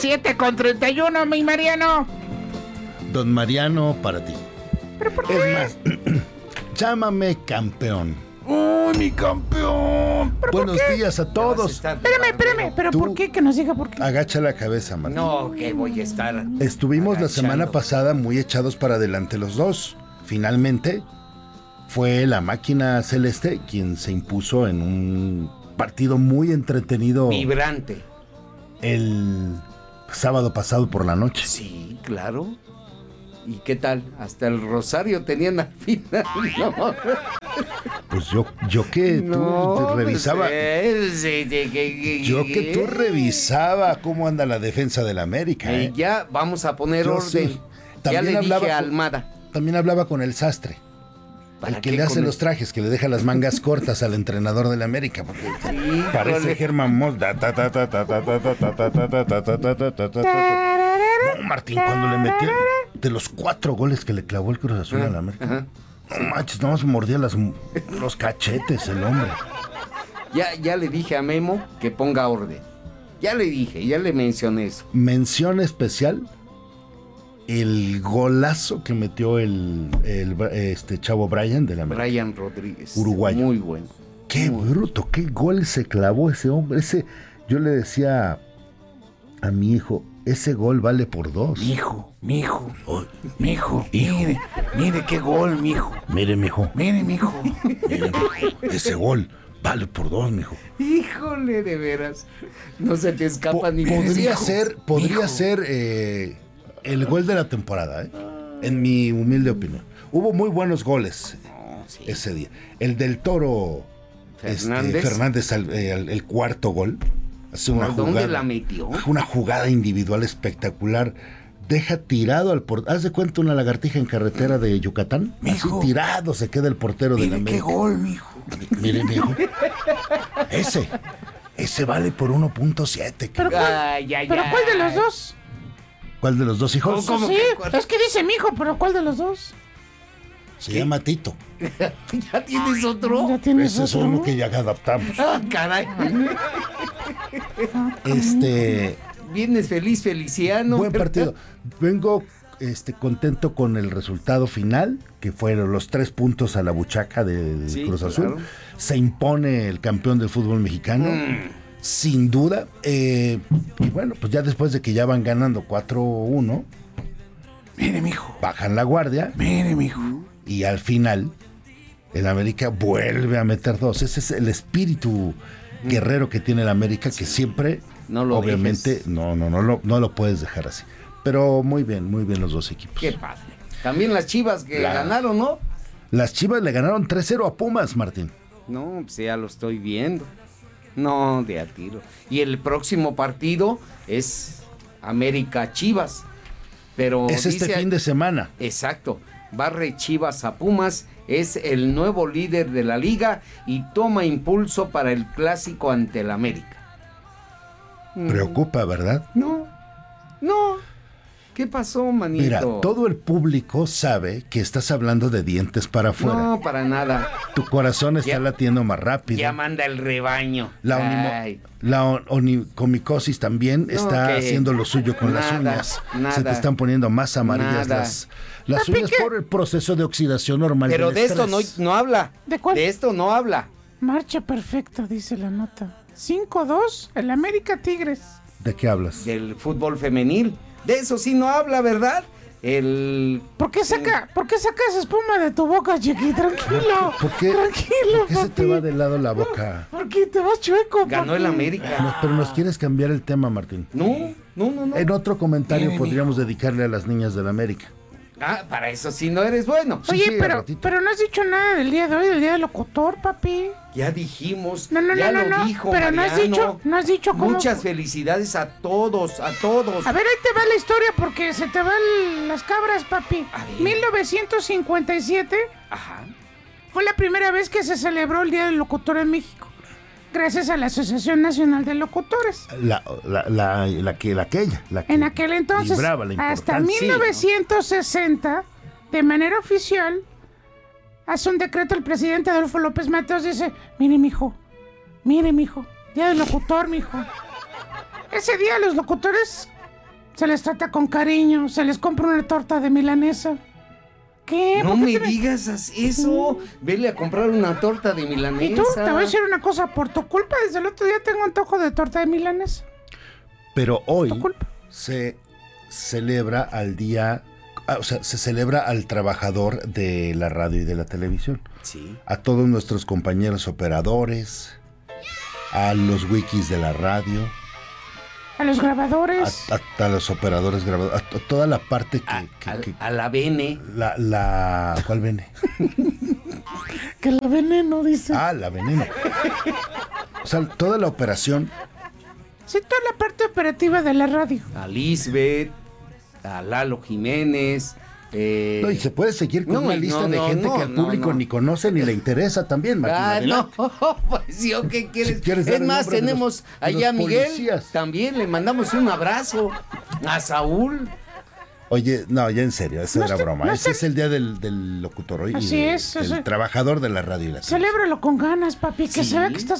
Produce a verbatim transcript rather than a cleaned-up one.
siete con treinta y uno, mi Mariano. Don Mariano, para ti. ¿Pero por qué? Es más, llámame campeón. ¡Uy, mi campeón! Buenos días a todos. Espérame, espérame, ¿pero Tú- por qué? Que nos diga por qué. Agacha la cabeza, Martín. No, que voy a estar. Estuvimos la semana agachando. pasada muy echados para adelante los dos. Finalmente, fue la máquina celeste quien se impuso en un partido muy entretenido Vibrante. el sábado pasado por la noche. Sí, claro. ¿Y qué tal? Hasta el rosario tenían al final. No, Pues yo, yo que tú no, revisaba, pues, eh, sí, sí, que- que- yo que tú revisaba cómo anda la defensa del América. Eh, ¿eh? ya vamos a poner Yo orden. sí. Ya También le hablaba dije a con- Almada. También hablaba con el sastre. ¿Para El que qué le hace con los el- trajes, que le deja las mangas cortas al entrenador del América, porque Híjole. parece Germán Molda. Ta, ta, ta, ta, ta, ta, ta, ta, ta, ta, ta, ta, ta, ta, ta, ta, ta. No, Martín, cuando le metió de los cuatro goles que le clavó el Cruz Azul al América. Ajá. No manches, nada más mordía las, los cachetes el hombre. Ya, ya le dije a Memo que ponga orden. Ya le dije, ya le mencioné eso. Mención especial, el golazo que metió el, el este chavo Brian del América. Brian Rodríguez. Uruguayo. Muy bueno. Qué Muy bruto, qué gol se clavó ese hombre. Ese, yo le decía a mi hijo, ese gol vale por dos. Mijo, mijo, mijo, mire, mire qué gol, mijo. Mire, mijo, Mire, mijo. mire, mijo, ese gol vale por dos, mijo. Híjole, de veras. No se te escapa Po- ni podría mijo. ser, podría Mijo. ser eh, el gol de la temporada, ¿eh? En mi humilde opinión. Hubo muy buenos goles No, sí. ese día. El del Toro Fernández. este, Fernández al- eh, el, el cuarto gol. Hace una ¿Por dónde jugada, la metió? Una jugada individual espectacular. Deja tirado al portero. Haz de cuenta una lagartija en carretera de Yucatán. Mijo. Así tirado se queda el portero de la Mire qué América. gol, mijo. Mire, mijo. Ese. Ese vale por uno punto siete. ¿Pero cuál, Ay, ay, ¿pero ay. cuál de los dos? ¿Cuál de los dos hijos? ¿Cómo Sí, que cuál? es que dice mijo, pero ¿cuál de los dos? Se llama Tito. ¿Ya tienes otro? Ya tienes Ese es otro. uno que ya adaptamos. Ah, caray. Este. Vienes feliz, Feliciano. Buen partido. Vengo este, contento con el resultado final, que fueron los tres puntos a la buchaca del Sí, Cruz Azul. claro. Se impone el campeón del fútbol mexicano, sin duda. Eh, y bueno, pues ya después de que ya van ganando cuatro uno, Mire, mijo. bajan la guardia Mire, mijo. y al final el América vuelve a meter dos. Ese es el espíritu guerrero que tiene el América, que siempre, No lo obviamente, dejes. no, no, no, lo- no lo puedes dejar así. Pero muy bien, muy bien los dos equipos. Qué padre. También las Chivas que La- ganaron, ¿no? Las Chivas le ganaron tres cero a Pumas, Martín. No, pues ya lo estoy viendo. No, de a tiro. Y el próximo partido es América Chivas. Pero es este dice- fin de semana. Exacto. Barre Chivas a Pumas, es el nuevo líder de la liga y toma impulso para el clásico ante el América. Preocupa, ¿verdad? No, no. ¿Qué pasó, manito? Mira, todo el público sabe que estás hablando de dientes para afuera. No, para nada. Tu corazón está Ya- latiendo más rápido. Ya manda el rebaño. La, onimo- Ay, la on- onicomicosis también No, está que- haciendo lo suyo con las nada, uñas. nada. Se te están poniendo más amarillas Nada. las, las Papi, uñas ¿qué? por el proceso de oxidación normal. pero del de esto no, estrés. no habla. ¿De cuál? De esto no habla. Marcha perfecta, dice la nota. cinco dos, el América Tigres. ¿De qué hablas? Del fútbol femenil. De eso sí no habla, ¿verdad? El... ¿Por qué saca, ¿por qué sacas espuma de tu boca, Chiqui? Tranquilo. ¿Por qué, Tranquilo, ¿por qué se papi. te va de lado la boca? Porque te vas chueco, Ganó papi. el América. No, pero nos quieres cambiar el tema, Martín. No, no, no, no. En otro comentario Mire, podríamos dedicarle a las niñas del América. Ah, para eso sí no eres bueno. Sí, Oye, sí, al pero, ratito. pero no has dicho nada del día de hoy, del día del locutor, papi. Ya dijimos, No, no, ya no, lo no, no, dijo pero no has Mariano. dicho, no has dicho cómo. Muchas felicidades a todos, a todos. A ver, ahí te va la historia porque se te van las cabras, papi. A ver. mil novecientos cincuenta y siete Ajá. fue la primera vez que se celebró el Día del Locutor en México, gracias a la Asociación Nacional de Locutores. La, la, la, la que, la aquella, la que En aquel entonces, libraba la hasta importancia. Sí, mil novecientos sesenta, de manera oficial, hace un decreto el presidente Adolfo López Mateos, dice, mire, mijo, mire, mijo, Día del Locutor, mijo. Ese día los locutores se les trata con cariño, se les compra una torta de milanesa. ¿Qué? No ¿Por qué me te- digas eso. Vele a comprar una torta de milanesa. Y tú, te voy a decir una cosa, por tu culpa, desde el otro día tengo antojo de torta de milanesa. Pero hoy Tu culpa. se celebra al día, ah, o sea, se celebra al trabajador de la radio y de la televisión. Sí. A todos nuestros compañeros operadores, a los wikis de la radio, A los a, grabadores. a- a los operadores grabadores, a, to- toda la parte que... A, que- a- que- a la Bene. la, la... ¿Cuál vene? Que la veneno, dice. Ah, la veneno. O sea, toda la operación. Sí, toda la parte operativa de la radio. A Lisbeth. A Lalo Jiménez. Eh, No, y se puede seguir con no, una y lista no, de no, gente no, que al no, público no. ni conoce ni le interesa también, Martín. Ah, no, adelante. pues yo, ¿qué quieres? Si quieres dar es el más, nombre de tenemos los- de allá a los Miguel, policías. también le mandamos un abrazo. A Saúl. Oye, no, ya en serio, esa No era está- broma. no Ese está- es el día del, del locutor hoy. y Así de- es, del eso- trabajador de la radio y la televisión. Celébralo con ganas, papi, que Sí. se vea que estás